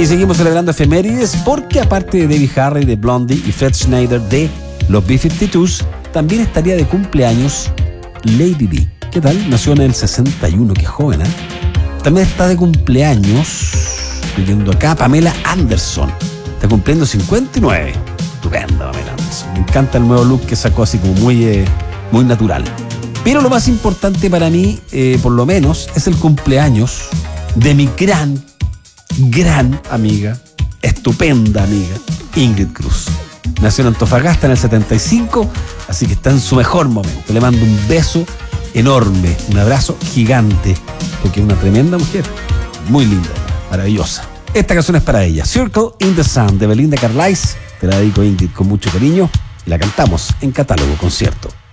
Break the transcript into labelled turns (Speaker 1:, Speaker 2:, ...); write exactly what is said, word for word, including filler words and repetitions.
Speaker 1: Y seguimos celebrando efemérides porque aparte de Debbie Harry de Blondie y Fred Schneider de los B cincuenta y dos, también estaría de cumpleaños Lady Di. ¿Qué tal? Nació en el sesenta y uno, qué joven, ¿eh? También está de cumpleaños, viviendo acá, Pamela Anderson. Está cumpliendo cincuenta y nueve. Estupenda Pamela Anderson. Me encanta el nuevo look que sacó, así como muy, eh, muy natural. Pero lo más importante para mí, eh, por lo menos, es el cumpleaños de mi gran, gran amiga, estupenda amiga, Ingrid Cruz. Nació en Antofagasta en el setenta y cinco, así que está en su mejor momento. Le mando un beso enorme, un abrazo gigante, porque es una tremenda mujer, muy linda, maravillosa. Esta canción es para ella, Circle in the Sun, de Belinda Carlisle. Te la dedico, Ingrid, con mucho cariño, y la cantamos en Catálogo Concierto.